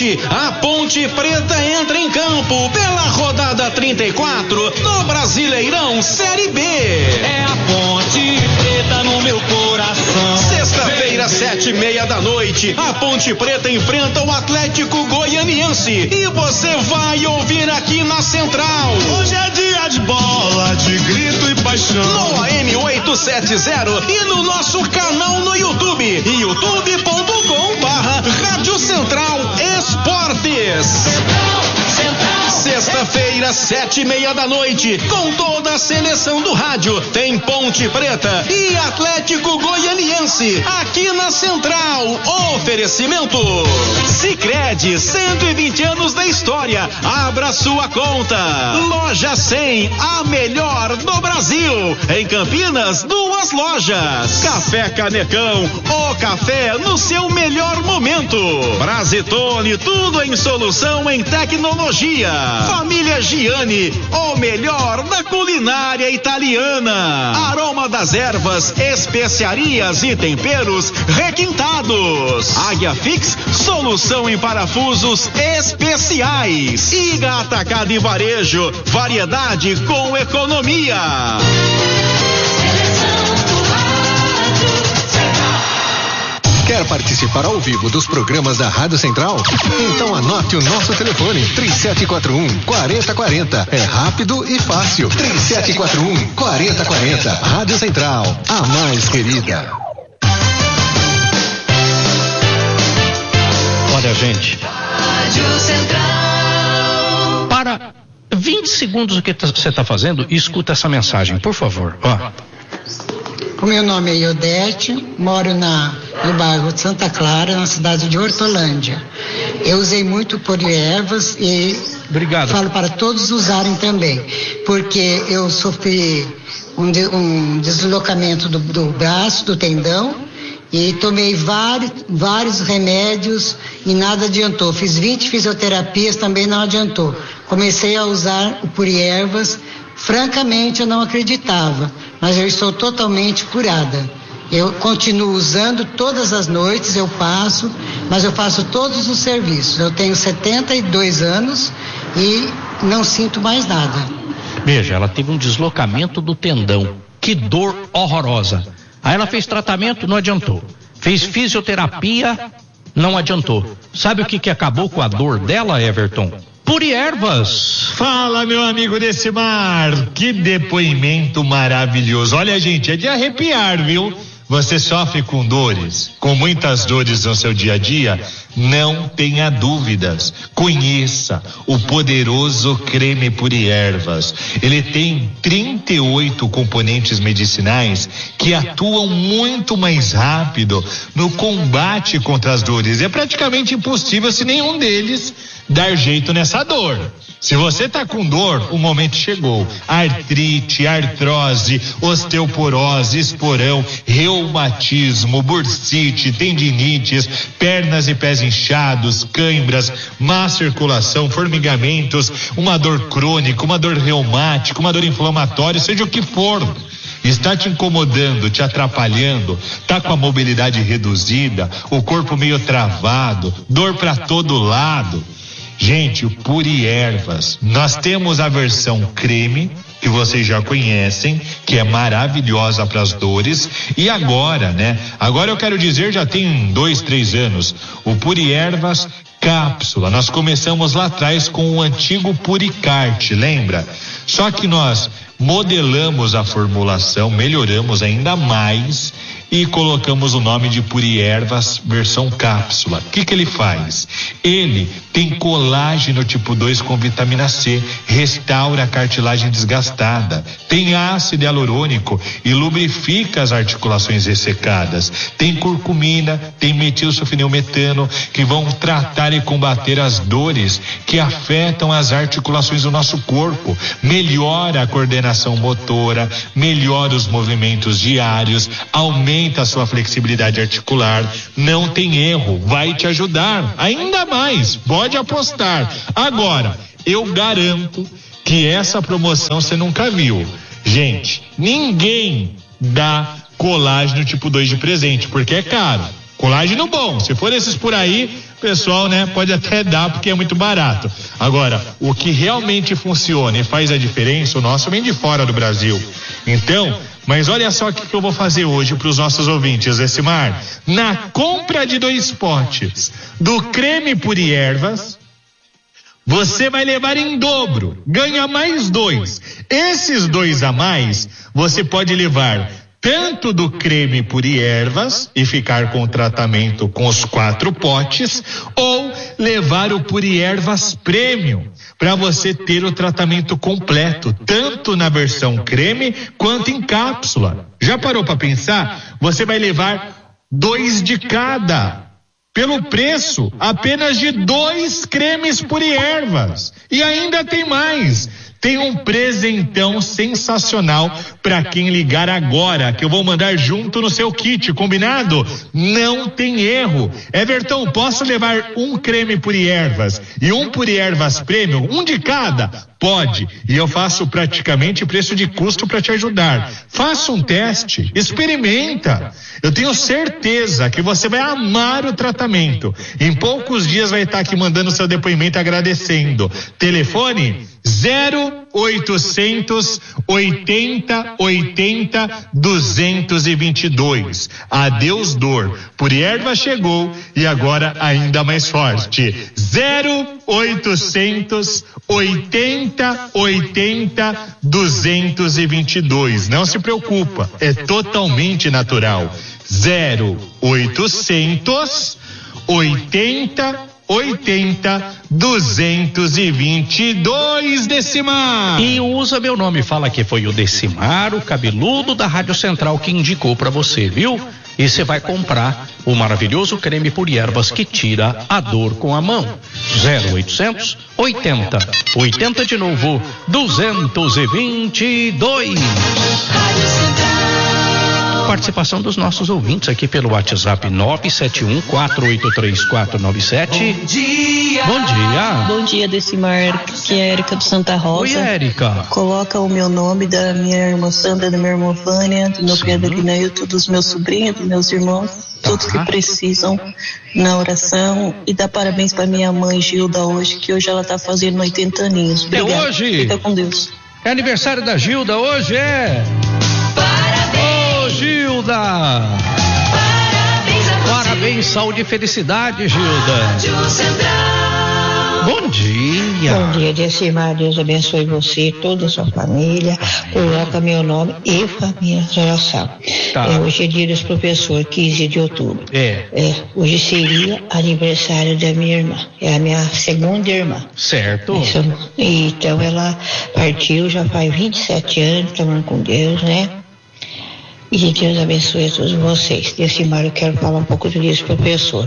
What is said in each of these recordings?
noite, a Ponte Preta entra em campo pela rodada 34 no Brasileirão Série B. É a Ponte Preta no meu coração. Sexta-feira, 7:30 da noite, a Ponte Preta enfrenta o Atlético Goianiense e você vai ouvir aqui na Central. Hoje é dia de bola, de grito e paixão. No AM 870 e no nosso canal no YouTube, youtube.com/Rádio Central Esportes. Sexta-feira, 7:30 da noite, com toda a seleção do rádio, tem Ponte Preta e Atlético Goianiense, aqui na Central. Oferecimento Sicredi, 120 anos da história. Abra sua conta. Loja 100, a melhor do Brasil. Em Campinas, 2 lojas. Café Canecão, o café no seu melhor momento. Brasitone, tudo em solução em tecnologia. Família Giani, o melhor da culinária italiana. Aroma das ervas, especiarias e temperos requintados. Águia Fix, solução em parafusos especiais. Iga Atacado e Varejo, variedade com economia. Quer participar ao vivo dos programas da Rádio Central? Então anote o nosso telefone, 3741-4040. É rápido e fácil. 3741-4040. Rádio Central, a mais querida. Olha, gente. Rádio Central. Para 20 segundos o que você está fazendo e escuta essa mensagem, por favor. Ó. O meu nome é Iodete, moro no bairro de Santa Clara, na cidade de Hortolândia. Eu usei muito Poliervas e Obrigado. Falo para todos usarem também, porque eu sofri um deslocamento do braço, do tendão, e tomei vários remédios e nada adiantou. Fiz 20 fisioterapias, também não adiantou. Comecei a usar o Poliervas. Francamente, eu não acreditava, mas eu estou totalmente curada. Eu continuo usando todas as noites, eu passo, mas eu faço todos os serviços. Eu tenho 72 anos e não sinto mais nada. Veja, ela teve um deslocamento do tendão. Que dor horrorosa. Aí ela fez tratamento, não adiantou. Fez fisioterapia, não adiantou. Sabe o que acabou com a dor dela, Everton? Poliervas. Fala, meu amigo Decimar, que depoimento maravilhoso. Olha, gente, é de arrepiar, viu? Você sofre com dores, com muitas dores no seu dia a dia? Não tenha dúvidas. Conheça o poderoso creme Poliervas. Ele tem 38 componentes medicinais que atuam muito mais rápido no combate contra as dores. É praticamente impossível se nenhum deles dar jeito nessa dor. Se você tá com dor, o momento chegou. Artrite, artrose, osteoporose, esporão, reumatismo, bursite, tendinites, pernas e pés inchados, cãibras, má circulação, formigamentos, uma dor crônica, uma dor reumática, uma dor inflamatória, seja o que for. Está te incomodando, te atrapalhando, tá com a mobilidade reduzida, o corpo meio travado, dor para todo lado. Gente, o Poliervas, nós temos a versão creme, que vocês já conhecem, que é maravilhosa para as dores, e agora, né? Agora eu quero dizer, já tem 2-3 anos, o Poliervas cápsula. Nós começamos lá atrás com o antigo Puricarte, lembra? Só que nós modelamos a formulação, melhoramos ainda mais e colocamos o nome de Poliervas versão cápsula. O que ele faz? Ele tem colágeno tipo 2 com vitamina C, restaura a cartilagem desgastada, tem ácido hialurônico e lubrifica as articulações ressecadas, tem curcumina, tem metilsulfonilmetano, que vão tratar e combater as dores que afetam as articulações do nosso corpo, melhora a coordenação motora, melhora os movimentos diários, aumenta a sua flexibilidade articular, não tem erro, vai te ajudar ainda mais, pode apostar. Agora, eu garanto que essa promoção você nunca viu. Gente, ninguém dá colágeno tipo 2 de presente, porque é caro. Colágeno bom, se for esses por aí, pessoal, né, pode até dar porque é muito barato. Agora, o que realmente funciona e faz a diferença, o nosso vem de fora do Brasil. Então, mas olha só o que eu vou fazer hoje para os nossos ouvintes, Decimar. Na compra de 2 potes do creme Puri Ervas, você vai levar em dobro, ganha mais 2. Esses 2 a mais, você pode levar tanto do creme Puri Ervas e ficar com o tratamento com os 4 potes, ou levar o Puri Ervas Premium para você ter o tratamento completo, tanto na versão creme quanto em cápsula. Já parou para pensar? Você vai levar 2 de cada, pelo preço apenas de 2 cremes Puri Ervas. E ainda tem mais. Tem um presentão sensacional para quem ligar agora, que eu vou mandar junto no seu kit, combinado? Não tem erro. Everton, posso levar um creme Puri Ervas e um Puri Ervas Premium, um de cada? Pode, e eu faço praticamente preço de custo para te ajudar. Faça um teste, experimenta. Eu tenho certeza que você vai amar o tratamento. Em poucos dias vai estar aqui mandando seu depoimento agradecendo. Telefone 0800 80 80 222. Adeus dor. Puri Erva chegou e agora ainda mais forte. 0800 80 80 222. Não se preocupa, é totalmente natural. 0800 80 80 222, Decimar. E usa meu nome, fala que foi o Decimar, o cabeludo da Rádio Central, que indicou pra você, viu? E você vai comprar o maravilhoso creme Puri Ervas que tira a dor com a mão. 0800 80 80 de novo 222. Rádio Central. Participação dos nossos ouvintes aqui pelo WhatsApp 971-483-497. Bom dia. Bom dia. Bom dia, Decimar, que é Érica do Santa Rosa. Oi, Érica. Coloca o meu nome, da minha irmã Sandra, da minha irmã Vânia, do meu Pedro Guineilton, dos meus sobrinhos, dos meus irmãos, todos que precisam na oração, e dá parabéns para minha mãe Gilda hoje, que hoje ela está fazendo 80 aninhos. Obrigada. É hoje? Fica com Deus. É aniversário da Gilda, hoje é. Ô, Gilda. Parabéns a você. Parabéns, saúde e felicidade, Gilda. Rádio Central. Bom dia. Bom dia, Decimar. Deus abençoe você, toda a sua família. Coloca meu nome e família na oração. Tá. Hoje é dia dos professores, 15 de outubro. Hoje seria aniversário da minha irmã. É a minha segunda irmã. Certo. Então ela partiu já faz 27 anos, tomando com Deus, né? E Deus abençoe a todos vocês. Decimar, eu quero falar um pouco do dia dos professores.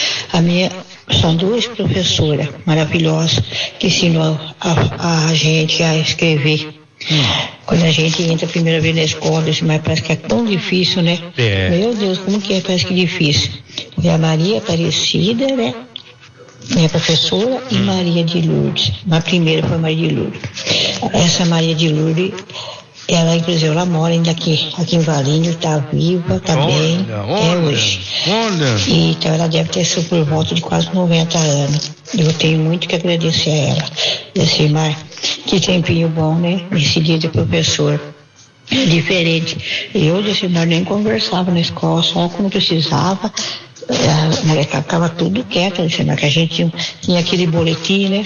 São 2 professoras maravilhosas que ensinam a gente a escrever. Quando a gente entra a primeira vez na escola, mas parece que é tão difícil, né? Meu Deus, como que é? Parece que é difícil. E a Maria Aparecida, né? Minha professora, e Maria de Lourdes. A primeira foi Maria de Lourdes. Essa Maria de Lourdes, ela, inclusive, ela mora ainda aqui em Valinhos, está viva, está bem, até hoje. Então, ela deve ter sido por volta de quase 90 anos. Eu tenho muito que agradecer a ela. Decimar, que tempinho bom, né? Esse dia de professor. Diferente. Eu, Decimar, nem conversava na escola, só quando precisava. A molecada ficava tudo quieta, Decimar, que a gente tinha aquele boletim, né?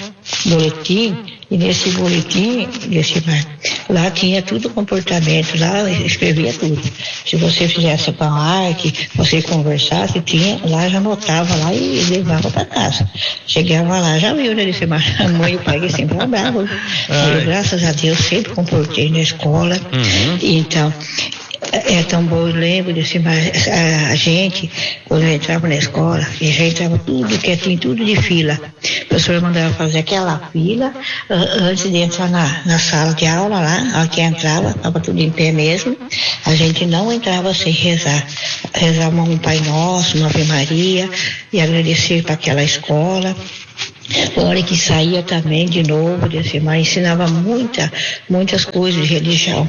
E nesse boletim, Decimar, lá tinha tudo comportamento, lá escrevia tudo. Se você fizesse com a arte, você conversasse, lá já anotava lá e levava para casa. Chegava lá, já viu, né, Decimar? A mãe e o pai sempre bravos. Eu, graças a Deus, sempre comportei na escola. Então, é tão bom, eu lembro desse, a gente, quando eu entrava na escola, e já entrava tudo quietinho, tudo de fila. A professora mandava fazer aquela fila antes de entrar na sala de aula lá, a hora que entrava, estava tudo em pé mesmo. A gente não entrava sem rezar. Rezava um Pai Nosso, uma Ave Maria, e agradecer para aquela escola. A hora que saía também de novo, Decimar, ensinava muitas coisas de religião.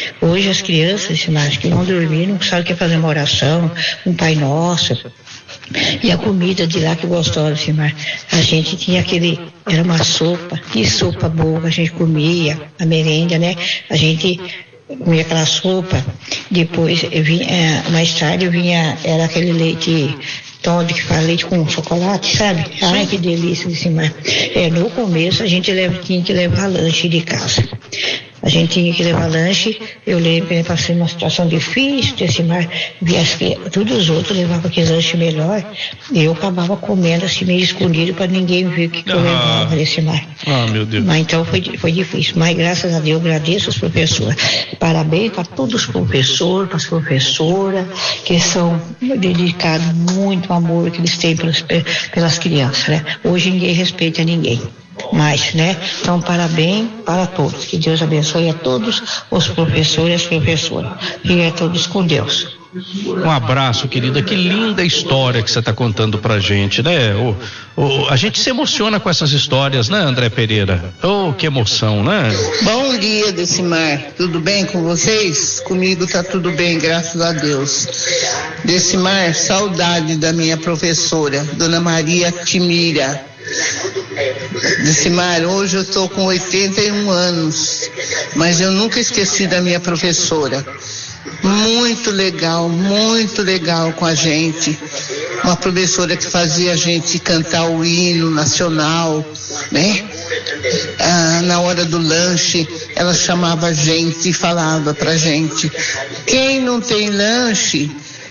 Hoje as crianças, mas que vão dormir, não sabem o que é fazer uma oração, um Pai Nosso. E a comida de lá que gostosa, mas a gente tinha era uma sopa, que sopa boa, a gente comia, a merenda, né? A gente comia aquela sopa, depois mais tarde era aquele leite todo que faz leite com chocolate, sabe? Ai, que delícia desse mar. No começo a gente tinha que levar lanche de casa. A gente tinha que levar lanche, eu lembro que eu passei uma situação difícil desse mar, todos os outros levavam aquele lanche melhor, e eu acabava comendo assim meio escondido para ninguém ver o que eu levava nesse mar. Meu Deus. Mas então foi difícil, mas graças a Deus eu agradeço os professores. Parabéns para todos os professores, para as professoras, que são dedicados muito amor que eles têm pelas crianças, né? Hoje ninguém respeita ninguém. Mas, né? Então, parabéns para todos. Que Deus abençoe a todos os professores e as professoras. Fiquem todos com Deus. Um abraço, querida. Que linda história que você está contando pra gente, né? A gente se emociona com essas histórias, né, André Pereira? Que emoção, né? Bom dia, Decimar. Tudo bem com vocês? Comigo tá tudo bem, graças a Deus. Decimar, saudade da minha professora, Dona Maria Timira. Decimar, hoje eu estou com 81 anos, mas eu nunca esqueci da minha professora. Muito legal com a gente. Uma professora que fazia a gente cantar o hino nacional, né? Na hora do lanche, ela chamava a gente e falava pra gente: quem não tem lanche,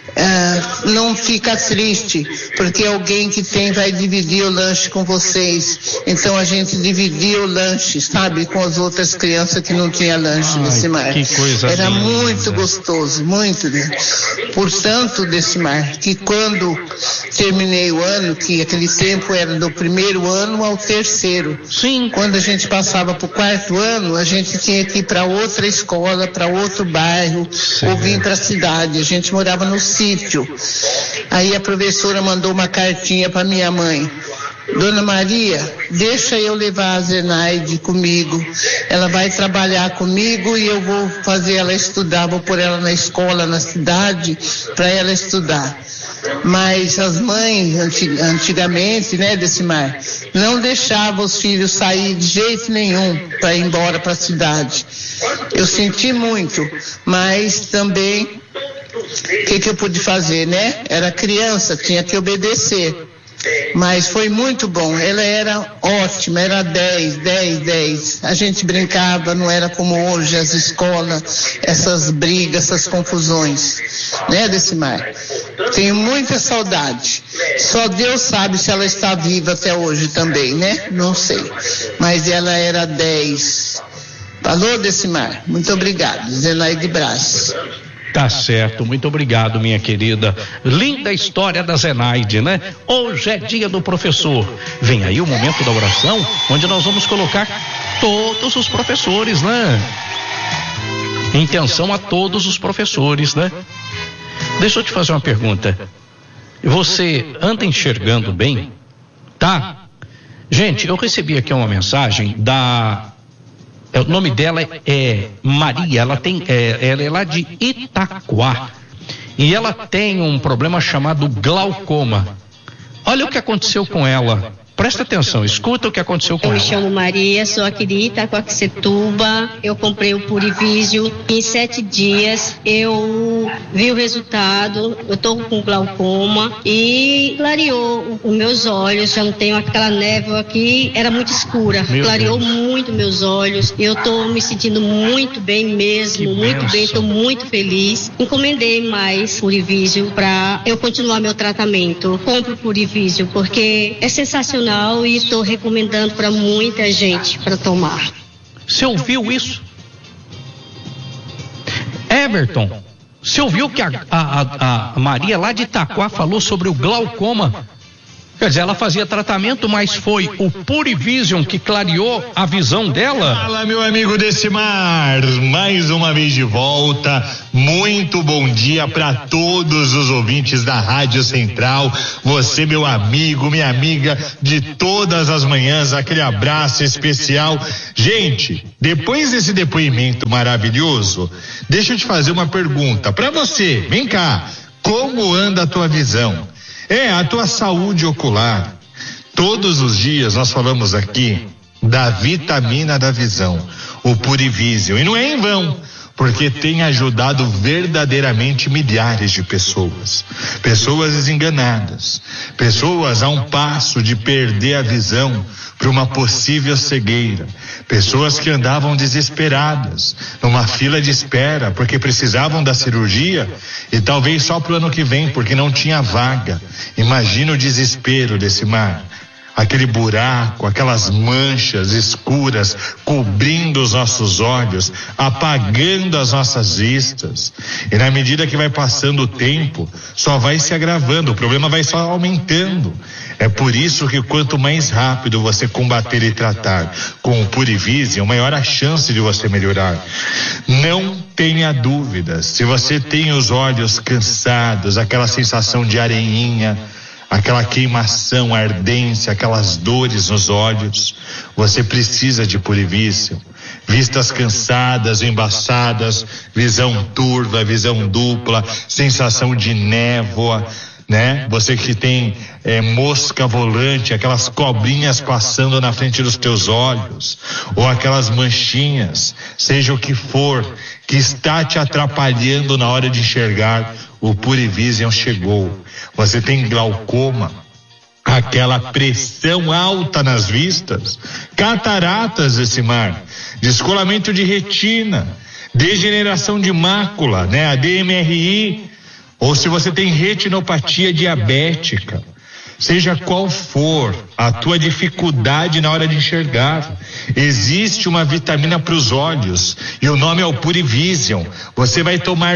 não fica triste, porque alguém que tem vai dividir o lanche com vocês. Então a gente dividia o lanche, sabe, com as outras crianças que não tinha lanche nesse mar. Que coisa era linda. Muito gostoso, muito lindo. Portanto, Decimar, que quando terminei o ano, que aquele tempo era do primeiro ano ao terceiro. Sim. Quando a gente passava para o quarto ano, a gente tinha que ir para outra escola, para outro bairro, ou vir para a cidade. A gente morava no sítio. Aí a professora mandou uma cartinha para minha mãe: Dona Maria, deixa eu levar a Zenaide comigo. Ela vai trabalhar comigo e eu vou fazer ela estudar, vou pôr ela na escola, na cidade, para ela estudar. Mas as mães, antigamente, né, Decimar, não deixavam os filhos sair de jeito nenhum para ir embora para a cidade. Eu senti muito, mas também o que eu pude fazer, né? Era criança, tinha que obedecer. Mas foi muito bom, ela era ótima, era 10. A gente brincava, não era como hoje as escolas, essas brigas, essas confusões, né, Decimar? Tenho muita saudade. Só Deus sabe se ela está viva até hoje também, né? Não sei. Mas ela era 10. Alô, Decimar? Muito obrigado. Zenaide Brás. Tá certo, muito obrigado, minha querida. Linda história da Zenaide, né? Hoje é dia do professor. Vem aí o momento da oração, onde nós vamos colocar todos os professores, né? Intenção a todos os professores, né? Deixa eu te fazer uma pergunta. Você anda enxergando bem? Tá? Gente, eu recebi aqui uma mensagem o nome dela é Maria, ela é lá de Itaquá e ela tem um problema chamado glaucoma. Olha o que aconteceu com ela. Presta atenção, escuta o que aconteceu com ela. Eu me chamo Maria, sou aqui de Itaquaquecetuba. Eu comprei o Purivísio. Em 7 dias eu vi o resultado. Eu tô com glaucoma e clareou os meus olhos. Já não tenho aquela névoa aqui, era muito escura. Clareou muito meus olhos. Eu tô me sentindo muito bem mesmo, muito bem. Tô muito feliz. Encomendei mais Purivísio para eu continuar meu tratamento. Compro o Purivísio porque é sensacional. E estou recomendando para muita gente para tomar. Você ouviu isso? Everton, você ouviu que a Maria lá de Itaquá falou sobre o glaucoma? Quer dizer, ela fazia tratamento, mas foi o Purivision que clareou a visão dela. Fala, meu amigo Decimar, mais uma vez de volta. Muito bom dia para todos os ouvintes da Rádio Central. Você, meu amigo, minha amiga de todas as manhãs, aquele abraço especial. Gente, depois desse depoimento maravilhoso, deixa eu te fazer uma pergunta para você. Vem cá, como anda a tua visão? A tua saúde ocular. Todos os dias nós falamos aqui da vitamina da visão, o Purivision, e não é em vão, porque tem ajudado verdadeiramente milhares de pessoas desenganadas, pessoas a um passo de perder a visão para uma possível cegueira, pessoas que andavam desesperadas numa fila de espera porque precisavam da cirurgia e talvez só para o ano que vem porque não tinha vaga. Imagina o desespero desse mar. Aquele buraco, aquelas manchas escuras cobrindo os nossos olhos, apagando as nossas vistas. E na medida que vai passando o tempo, só vai se agravando, o problema vai só aumentando. É por isso que quanto mais rápido você combater e tratar com o Purivision, maior a chance de você melhorar. Não tenha dúvidas, se você tem os olhos cansados, aquela sensação de areinha, aquela queimação, ardência, aquelas dores nos olhos, você precisa de Purivision. Vistas cansadas, embaçadas, visão turva, visão dupla, sensação de névoa, né? Você que tem mosca volante, aquelas cobrinhas passando na frente dos teus olhos, ou aquelas manchinhas, seja o que for, que está te atrapalhando na hora de enxergar, o Purivision chegou. Você tem glaucoma, aquela pressão alta nas vistas, cataratas desse mar, descolamento de retina, degeneração de mácula, né? A DMRI, ou se você tem retinopatia diabética, seja qual for a tua dificuldade na hora de enxergar, existe uma vitamina para os olhos e o nome é o Purivision. Você vai tomar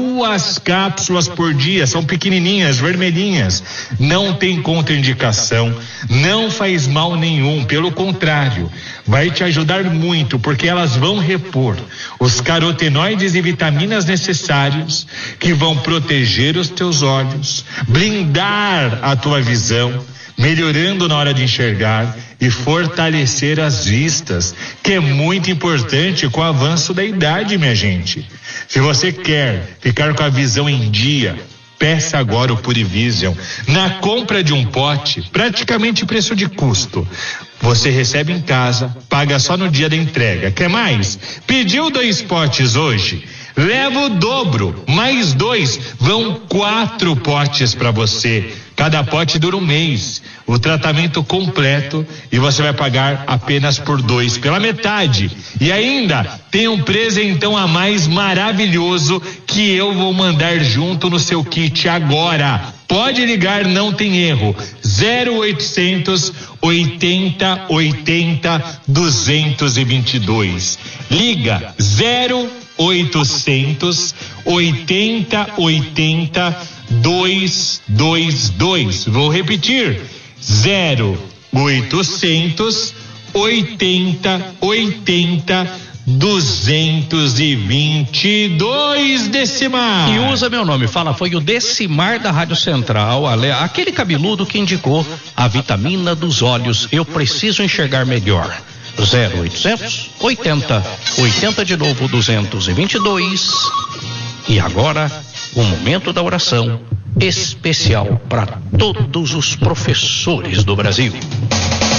2 cápsulas por dia, são pequenininhas, vermelhinhas, não tem contraindicação, não faz mal nenhum, pelo contrário, vai te ajudar muito, porque elas vão repor os carotenoides e vitaminas necessários que vão proteger os teus olhos, blindar a tua visão, melhorando na hora de enxergar e fortalecer as vistas, que é muito importante com o avanço da idade, minha gente. Se você quer ficar com a visão em dia, peça agora o Purivision. Na compra de um pote, praticamente preço de custo, você recebe em casa, paga só no dia da entrega. Quer mais? Pediu 2 potes hoje? Leva o dobro, mais 2, vão 4 potes para você. Cada pote dura 1 mês. O tratamento completo e você vai pagar apenas por 2, pela metade. E ainda tem um presentão a mais maravilhoso que eu vou mandar junto no seu kit agora. Pode ligar, não tem erro. 0800 80 80 222. Liga 0800 80 80 222. Vou repetir. 0800 80 80 222, Decimar. E usa meu nome, fala, foi o Decimar da Rádio Central, aquele cabeludo que indicou a vitamina dos olhos. Eu preciso enxergar melhor. 0800 80 80 de novo 222. E agora o momento da oração especial para todos os professores do Brasil.